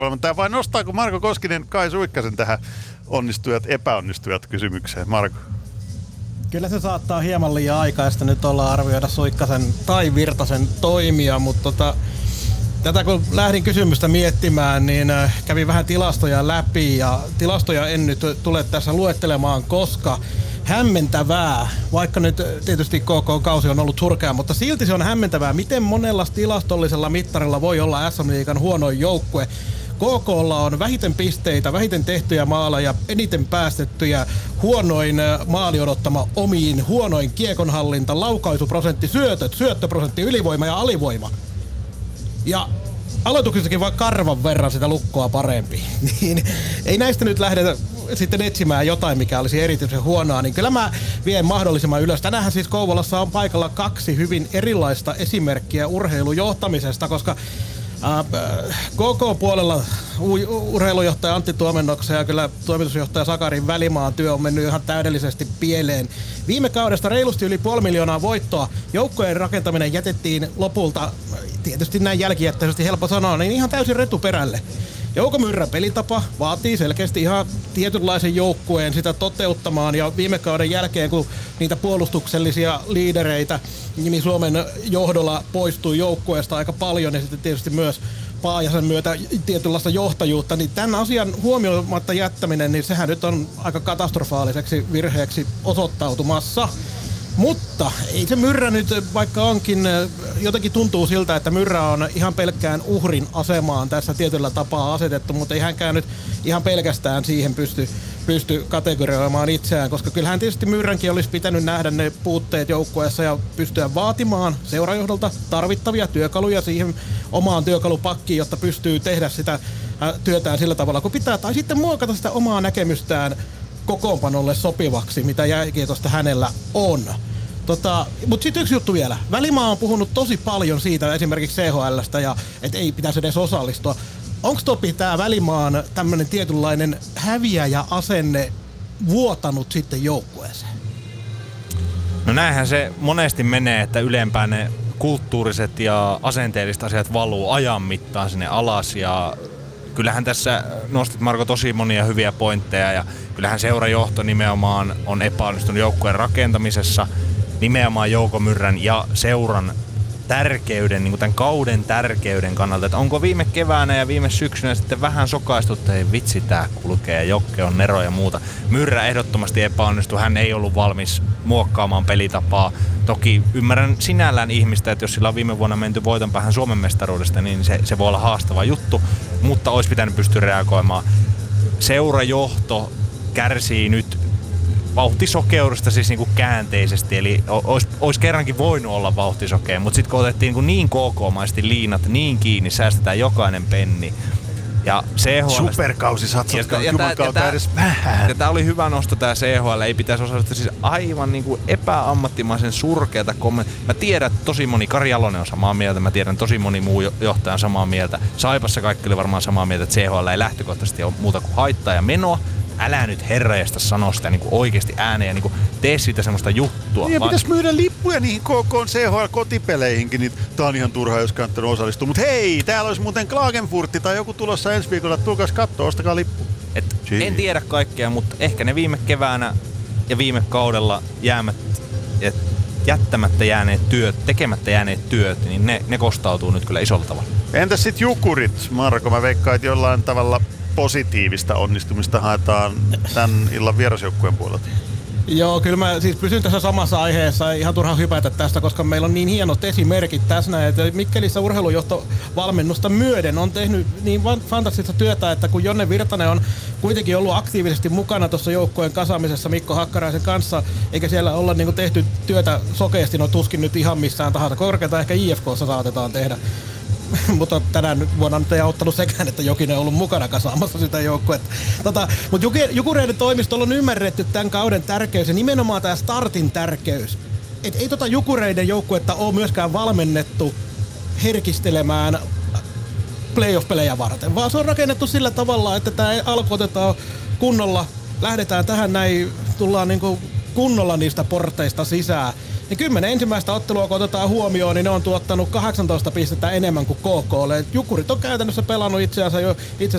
valmentaja, vai nostaako Marko Koskinen Kai Suikkasen tähän onnistujat, epäonnistujat kysymykseen? Marko? Kyllä se saattaa hieman liian aikaista nyt olla arvioida Suikkasen tai Virtasen toimia, mutta tätä kun lähdin kysymystä miettimään, niin kävin vähän tilastoja läpi ja tilastoja en nyt tule tässä luettelemaan, koska hämmentävää, vaikka nyt tietysti KK-kausi on ollut surkea, mutta silti se on hämmentävää, miten monella tilastollisella mittarilla voi olla SM-liigan huonoin joukkue. KK:lla on vähiten pisteitä, vähiten tehtyjä maaleja, eniten päästettyjä, huonoin maali odottama omiin, huonoin kiekonhallinta, laukaisuprosentti, syötöt, syöttöprosentti, ylivoima ja alivoima. Ja aloituksessakin vaan karvan verran sitä lukkoa parempi. Niin ei näistä nyt lähdetä sitten etsimään jotain, mikä olisi erityisen huonoa, niin kyllä mä vien mahdollisimman ylös. Tänäänhän siis Kouvolassa on paikalla 2 hyvin erilaista esimerkkiä urheilujohtamisesta, koska KK-puolella urheilujohtaja Antti Tuomennoksen ja kyllä toimitusjohtaja Sakarin Välimaan työ on mennyt ihan täydellisesti pieleen. Viime kaudesta reilusti yli 500 000 voittoa. Joukkojen rakentaminen jätettiin lopulta, tietysti näin jälkijättäisesti helppo sanoa, niin ihan täysin retuperälle. Jouko Myrrän pelitapa vaatii selkeästi ihan tietynlaisen joukkueen sitä toteuttamaan, ja viime kauden jälkeen, kun niitä puolustuksellisia liidereitä niin Suomen johdolla poistui joukkueesta aika paljon, ja sitten tietysti myös Paajasen myötä tietynlaista johtajuutta, niin tämän asian huomioimatta jättäminen, niin sehän nyt on aika katastrofaaliseksi virheeksi osoittautumassa. Mutta ei se Myrrä nyt, vaikka onkin, jotenkin tuntuu siltä, että Myrrä on ihan pelkkään uhrin asemaan tässä tietyllä tapaa asetettu, mutta ei hänkään nyt ihan pelkästään siihen pysty kategorioimaan itseään, koska kyllähän tietysti Myrränkin olisi pitänyt nähdä ne puutteet joukkueessa ja pystyä vaatimaan seurajohdolta tarvittavia työkaluja siihen omaan työkalupakkiin, jotta pystyy tehdä sitä työtään sillä tavalla kun pitää, tai sitten muokata sitä omaa näkemystään kokoonpanolle sopivaksi, mitä jälkietosta hänellä on. Mutta sitten yksi juttu vielä. Välimaa on puhunut tosi paljon siitä esimerkiksi CHL:stä ja että ei pitäisi edes osallistua. Onko Topi tämä Välimaan tämmöinen tietynlainen häviäjä-asenne vuotanut sitten joukkueeseen? No näinhän se monesti menee, että ylempään ne kulttuuriset ja asenteelliset asiat valuu ajan mittaan sinne alas ja kyllähän tässä nostit Marko tosi monia hyviä pointteja ja kyllähän seurajohto nimenomaan on epäonnistunut joukkueen rakentamisessa, nimenomaan Jouko Myrrän ja seuran tärkeyden, niin kuin tämän kauden tärkeyden kannalta, että onko viime keväänä ja viime syksynä sitten vähän sokaistu, että ei vitsi tää kulkee ja Jokke on nero ja muuta. Myrrä ehdottomasti epäonnistui, hän ei ollut valmis muokkaamaan pelitapaa. Toki ymmärrän sinällään ihmistä, että jos sillä on viime vuonna menty voiton päähän Suomen mestaruudesta, niin se voi olla haastava juttu, mutta olisi pitänyt pystyä reagoimaan. Seurajohto kärsii nyt vauhtisokeudesta siis niinku käänteisesti, eli olisi kerrankin voinut olla vauhtisokea, mutta sitten kun otettiin niin KK-maisesti liinat niin kiinni, säästetään jokainen penni. Ja CHL... Superkausi satsatkaa jumalkautta edes vähän. Ja tää oli hyvä nosto tää CHL, ei pitäisi osallistua siis aivan niinku epäammattimaisen surkeata kommenttia. Mä tiedän, että tosi moni, Kari Jalonen on samaa mieltä, mä tiedän, tosi moni muu johtaja on samaa mieltä. Saipassa kaikki oli varmaan samaa mieltä, että CHL ei lähtökohtaisesti ole muuta kuin haittaa ja menoa. Älä nyt herrajasta sano sitä niinku oikeesti ääneen ja niinku tee siitä semmoista juttua. Ja pitäis myydä lippuja niihin KK CHL-kotipeleihinkin, niin tää on ihan turhaa, jos kannattanut osallistua. Mut hei, täällä olisi muuten Klagenfurtti tai joku tulossa ensi viikolla, tulkaas kattoo, ostakaa lippu. En tiedä kaikkea, mutta ehkä ne viime keväänä ja viime kaudella jättämättä jääneet työt, tekemättä jääneet työt, niin ne kostautuu nyt kyllä isolla tavalla. Entäs sit Jukurit, Marko? Mä veikkaan, että jollain tavalla positiivista onnistumista haetaan tämän illan vierasjoukkueen puolelta. Joo, kyllä mä siis pysyn tässä samassa aiheessa, ihan turha hypätä tästä, koska meillä on niin hienot esimerkit tässä, että Mikkelissä urheilujohtovalmennusta myöden on tehnyt niin fantastista työtä, että kun Jonne Virtanen on kuitenkin ollut aktiivisesti mukana tuossa joukkueen kasaamisessa Mikko Hakkaraisen kanssa, eikä siellä olla niin kuin tehty työtä sokeasti, no tuskin nyt ihan missään tahansa, korkeata ehkä IFK:ssa saatetaan tehdä. Mutta tänään vuonna nyt ei auttanut sekään, että Jokinen on ollut mukana kasaamassa sitä joukkuetta. Mutta Jukureiden toimistolla on ymmärretty tämän kauden tärkeys ja nimenomaan tämä startin tärkeys. Et ei Jukureiden joukkuetta ole myöskään valmennettu herkistelemään playoff-pelejä varten, vaan se on rakennettu sillä tavalla, että tämä alku otetaan kunnolla, lähdetään tähän näin, tullaan niinku kunnolla niistä porteista sisään. Ja 10 ensimmäistä ottelua, kun otetaan huomioon, niin ne on tuottanut 18 pistettä enemmän kuin KK:lle. Jukurit on käytännössä pelannut itse